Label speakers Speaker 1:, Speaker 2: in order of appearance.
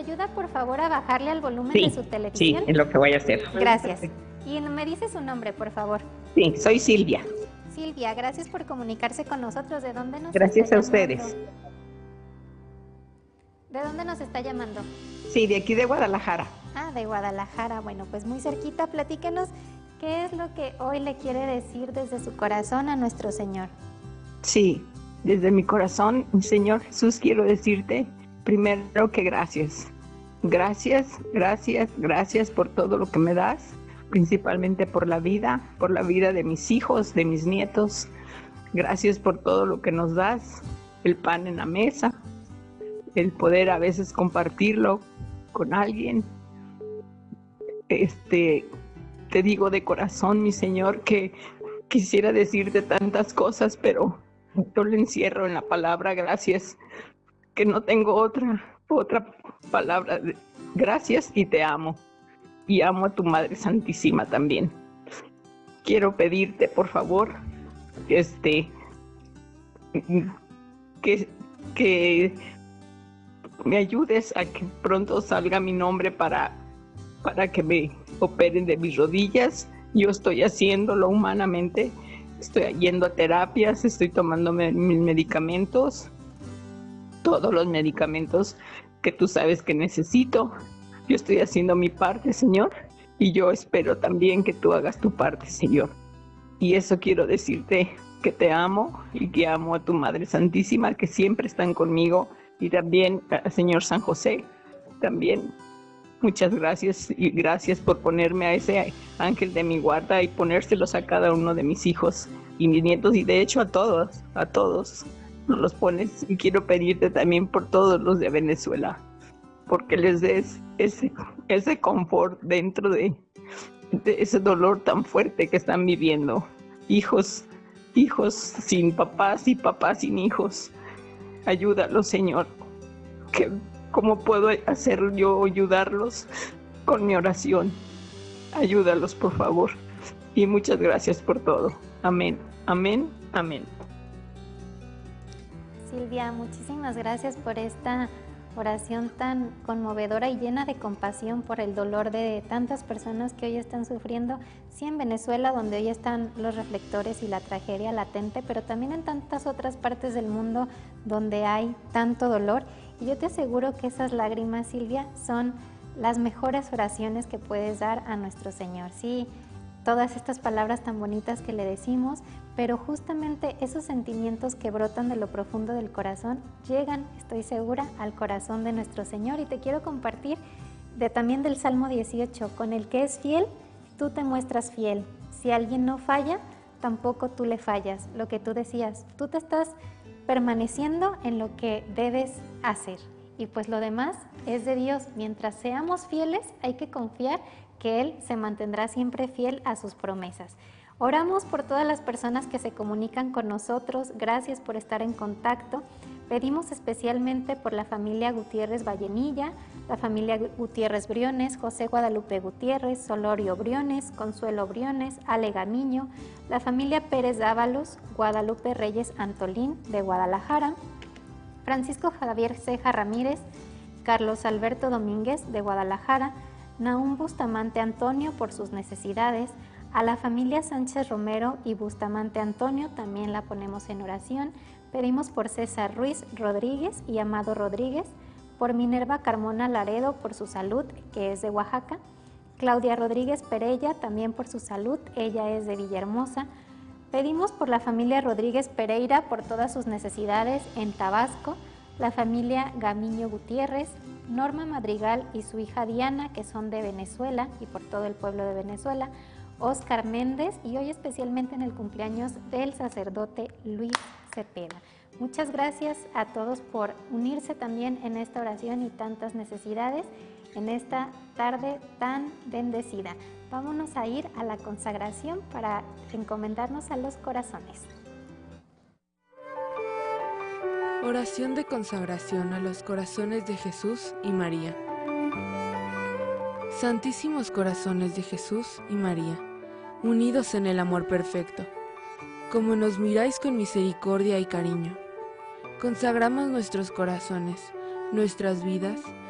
Speaker 1: ayuda por favor a bajarle al volumen
Speaker 2: Sí,
Speaker 1: de su televisión?
Speaker 2: sí, es lo que voy a hacer.
Speaker 1: Gracias. Y me dice su nombre, por favor.
Speaker 2: Sí, soy Silvia.
Speaker 1: Silvia, gracias por comunicarse con nosotros. ¿De dónde nos
Speaker 2: Gracias
Speaker 1: está
Speaker 2: a
Speaker 1: llamando?
Speaker 2: ustedes.
Speaker 1: ¿De dónde nos está llamando?
Speaker 2: Sí, de aquí de Guadalajara.
Speaker 1: Ah, de Guadalajara. Bueno, pues muy cerquita. Platíquenos qué es lo que hoy le quiere decir desde su corazón a nuestro Señor.
Speaker 2: Sí, desde mi corazón, mi Señor Jesús, quiero decirte primero que gracias. Gracias, gracias, gracias por todo lo que me das, principalmente por la vida de mis hijos, de mis nietos. Gracias por todo lo que nos das, el pan en la mesa, el poder a veces compartirlo con alguien. Te digo de corazón, mi Señor, que quisiera decirte tantas cosas, pero yo lo encierro en la palabra gracias, que no tengo otra palabra. Gracias y te amo. Y amo a tu Madre Santísima también. Quiero pedirte, por favor, que me ayudes a que pronto salga mi nombre para que me operen de mis rodillas. Yo estoy haciéndolo humanamente, estoy yendo a terapias, estoy tomándome mis medicamentos, todos los medicamentos que tú sabes que necesito. Yo estoy haciendo mi parte, Señor, y yo espero también que tú hagas tu parte, Señor. Y eso quiero decirte, que te amo y que amo a tu Madre Santísima, que siempre están conmigo, y también al Señor San José, también. Muchas gracias y gracias por ponerme a ese ángel de mi guarda y ponérselos a cada uno de mis hijos y mis nietos, y de hecho a todos nos los pones. Y quiero pedirte también por todos los de Venezuela, porque les des ese confort dentro de ese dolor tan fuerte que están viviendo. Hijos sin papás y papás sin hijos. Ayúdalos, Señor. ¿Cómo puedo hacer yo ayudarlos? Con mi oración. Ayúdalos, por favor. Y muchas gracias por todo. Amén, amén, amén.
Speaker 1: Silvia, muchísimas gracias por esta oración tan conmovedora y llena de compasión por el dolor de tantas personas que hoy están sufriendo, sí en Venezuela, donde hoy están los reflectores y la tragedia latente, pero también en tantas otras partes del mundo donde hay tanto dolor. Y yo te aseguro que esas lágrimas, Silvia, son las mejores oraciones que puedes dar a nuestro Señor. Sí, todas estas palabras tan bonitas que le decimos, pero justamente esos sentimientos que brotan de lo profundo del corazón llegan, estoy segura, al corazón de nuestro Señor. Y te quiero compartir también del Salmo 18, con el que es fiel, tú te muestras fiel. Si alguien no falla, tampoco tú le fallas. Lo que tú decías, tú te estás permaneciendo en lo que debes hacer. Y pues lo demás es de Dios. Mientras seamos fieles, hay que confiar que Él se mantendrá siempre fiel a sus promesas. Oramos por todas las personas que se comunican con nosotros. Gracias por estar en contacto. Pedimos especialmente por la familia Gutiérrez Vallenilla, la familia Gutiérrez Briones, José Guadalupe Gutiérrez, Solorio Briones, Consuelo Briones, Ale Gamiño, la familia Pérez Dávalos, Guadalupe Reyes Antolín de Guadalajara, Francisco Javier Ceja Ramírez, Carlos Alberto Domínguez de Guadalajara, Nahum Bustamante Antonio por sus necesidades, a la familia Sánchez Romero y Bustamante Antonio también la ponemos en oración. Pedimos por César Ruiz Rodríguez y Amado Rodríguez, por Minerva Carmona Laredo por su salud, que es de Oaxaca, Claudia Rodríguez Perella también por su salud, ella es de Villahermosa. Pedimos por la familia Rodríguez Pereira por todas sus necesidades en Tabasco, la familia Gamiño Gutiérrez, Norma Madrigal y su hija Diana, que son de Venezuela y por todo el pueblo de Venezuela, Oscar Méndez, y hoy especialmente en el cumpleaños del sacerdote Luis Cepeda. Muchas gracias a todos por unirse también en esta oración y tantas necesidades en esta tarde tan bendecida. Vámonos a ir a la consagración para encomendarnos a los corazones.
Speaker 3: Oración de consagración a los corazones de Jesús y María. Santísimos corazones de Jesús y María, unidos en el amor perfecto, como nos miráis con misericordia y cariño, consagramos nuestros corazones, nuestras vidas